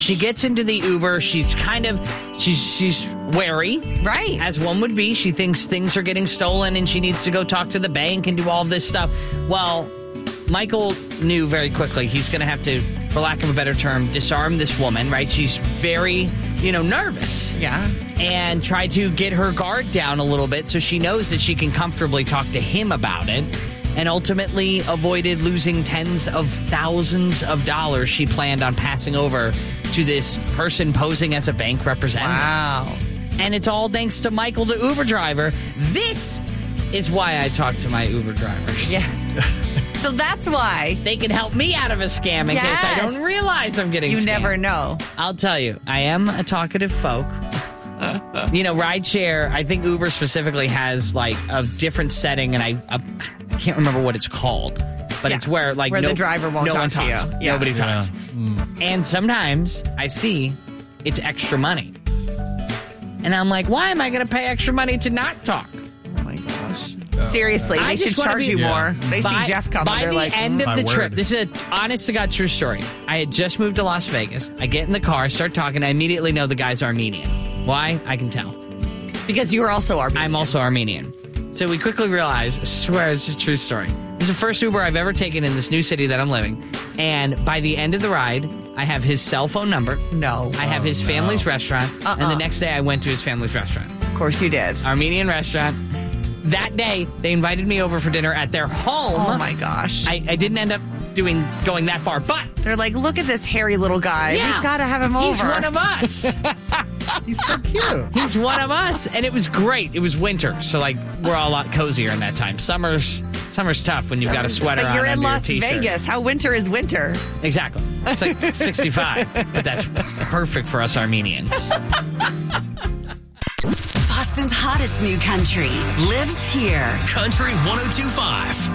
She gets into the Uber. She's wary. Right. As one would be. She thinks things are getting stolen and she needs to go talk to the bank and do all this stuff. Well, Michael knew very quickly he's going to have to, for lack of a better term, disarm this woman, right? She's very, nervous. Yeah. And try to get her guard down a little bit so she knows that she can comfortably talk to him about it. And ultimately avoided losing tens of thousands of dollars she planned on passing over to this person posing as a bank representative. Wow. And it's all thanks to Michael, the Uber driver. This is why I talk to my Uber drivers. Yeah. So that's why. They can help me out of a scam in case I don't realize I'm getting scammed. You never know. I'll tell you, I am a talkative folk. Rideshare, I think Uber specifically has like a different setting, and I can't remember what it's called. But it's where the driver won't no talk one to talks. you. Yeah. Nobody talks. And sometimes I see it's extra money. And I'm like, why am I going to pay extra money to not talk? Oh my gosh. Seriously, I they just should wanna charge be- you Yeah. more. They see Jeff coming. By They're the like, end of My the trip, word. this is an honest-to-God true story. I had just moved to Las Vegas. I get in the car, start talking. I immediately know the guy's Armenian. Why? I can tell. because you are also Armenian. I'm also Armenian. So we quickly realize, I swear it's a true story. This is the first Uber I've ever taken in this new city that I'm living. And by the end of the ride, I have his cell phone number. No. I have his family's restaurant. And Uh-uh. the next day I went to his family's restaurant. Of course you did. Armenian restaurant. That day, they invited me over for dinner at their home. Oh my gosh. I didn't end up going that far, but They're like, look at this hairy little guy. yeah, We've got to have him over. He's one of us. He's so cute. He's one of us, and it was great. It was winter, so we're all a lot cozier in that time. Summer's tough when you've got a sweater on. But you're in under your Las t-shirt. Vegas. How winter is winter? Exactly. It's like 65, but that's perfect for us Armenians. Boston's hottest new country lives here. Country 102.5.